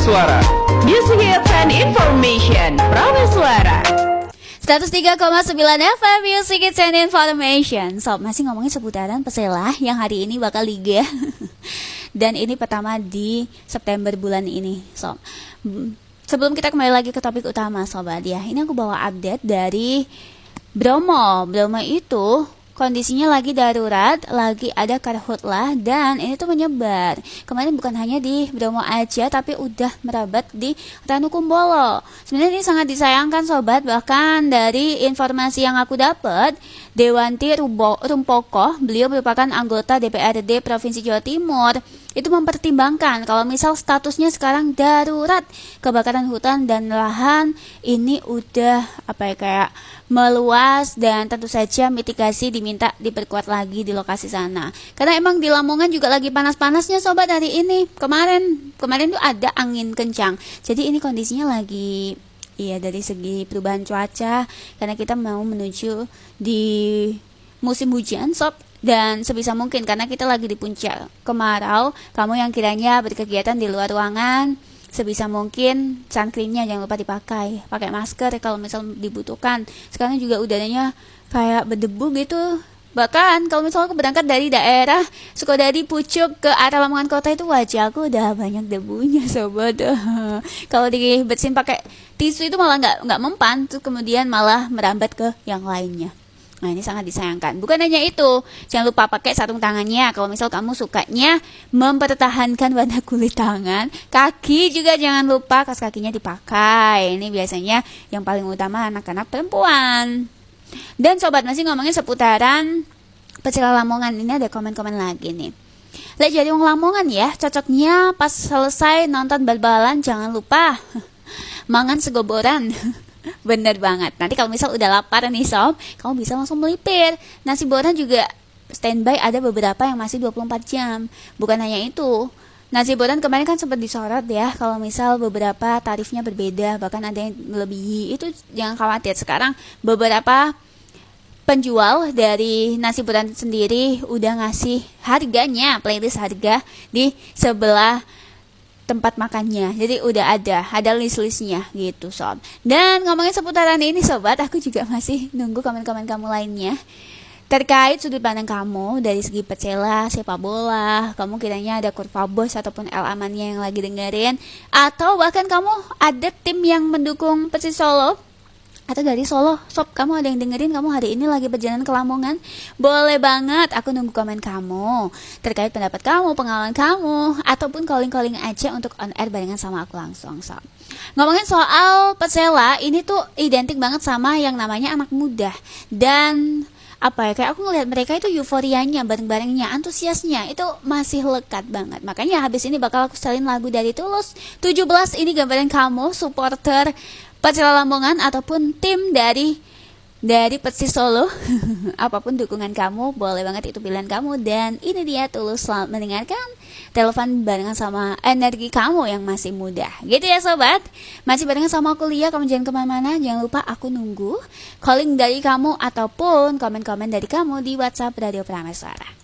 Prameswara. Music Hits and Information Prameswara 103,9 FM Music Hits and Information. Sob, masih ngomongin seputaran Persela yang hari ini bakal liga. Dan ini pertama di September bulan ini, Sob. Sebelum kita kembali lagi ke topik utama, Sobat ya, ini aku bawa update dari Bromo. Bromo itu kondisinya lagi darurat, lagi ada karhutlah, dan ini tuh menyebar. Kemarin bukan hanya di Bromo aja, tapi udah merabat di Ranukumbolo. Sebenarnya ini sangat disayangkan, Sobat. Bahkan dari informasi yang aku dapat, Dewanti Rumpoko, beliau merupakan anggota DPRD Provinsi Jawa Timur, itu mempertimbangkan kalau misal statusnya sekarang darurat kebakaran hutan dan lahan ini udah kayak meluas, dan tentu saja mitigasi diminta diperkuat lagi di lokasi sana. Karena emang di Lamongan juga lagi panas-panasnya, Sobat, hari ini. Kemarin tuh ada angin kencang. Jadi ini kondisinya lagi dari segi perubahan cuaca, karena kita mau menuju di musim hujan, Sob. Dan sebisa mungkin karena kita lagi di puncak kemarau, kamu yang kiranya berkegiatan di luar ruangan, sebisa mungkin sunscreennya jangan lupa dipakai. Pakai masker kalau misal dibutuhkan. Sekarang juga udaranya kayak berdebu gitu. Bahkan kalau misalnya aku berangkat dari daerah Sukodadi Pucuk ke arah Lamongan Kota itu wajahku udah banyak debunya, Sobat. Kalau dibersihin pakai tisu itu malah nggak mempan, terus kemudian malah merambat ke yang lainnya. Nah, ini sangat disayangkan. Bukan hanya itu, jangan lupa pakai sarung tangannya. Kalau misal kamu sukanya mempertahankan warna kulit tangan, kaki juga jangan lupa kaos kakinya dipakai. Ini biasanya yang paling utama anak-anak perempuan. Dan Sobat, masih ngomongin seputaran Persela Lamongan, ini ada komen-komen lagi nih. Lek jadi wong Lamongan ya, cocoknya pas selesai nonton bal-balan jangan lupa mangan segoboran. Bener banget. Nanti kalau misal udah lapar nih, Sob, kamu bisa langsung melipir. Nasi boran juga standby, ada beberapa yang masih 24 jam. Bukan hanya itu, nasi boran kemarin kan sempat disorot ya, kalau misal beberapa tarifnya berbeda, bahkan ada yang melebihi. Itu jangan khawatir. Sekarang beberapa penjual dari nasi boran sendiri udah ngasih harganya, playlist harga di sebelah tempat makannya. Jadi udah ada list-listnya gitu, Sob. Dan ngomongin seputaran ini, Sobat, aku juga masih nunggu komen-komen kamu lainnya terkait sudut pandang kamu dari segi Persela, sepak bola. Kamu kiranya ada Kurva Bos ataupun El Amannya yang lagi dengerin, atau bahkan kamu ada tim yang mendukung Persis Solo, atau dari Solo, Sob, kamu ada yang dengerin, kamu hari ini lagi perjalanan ke Lamongan, boleh banget, aku nunggu komen kamu terkait pendapat kamu, pengalaman kamu, ataupun calling-calling aja untuk on air barengan sama aku langsung, Sob. Ngomongin soal Persela, ini tuh identik banget sama yang namanya anak muda. Dan kayak aku ngelihat mereka itu euforianya, bareng-barengnya, antusiasnya itu masih lekat banget. Makanya habis ini bakal aku setelin lagu dari Tulus 17. Ini gambaran kamu, supporter Persela Lamongan ataupun tim dari Persis Solo. Apapun dukungan kamu, boleh banget, itu pilihan kamu. Dan ini dia Tulus, selamat mendengarkan. Telepon barengan sama energi kamu yang masih muda. Gitu ya, Sobat. Masih barengan sama aku, Lia. Kamu jangan kemana-mana. Jangan lupa aku nunggu calling dari kamu ataupun komen-komen dari kamu di WhatsApp Radio Prameswara.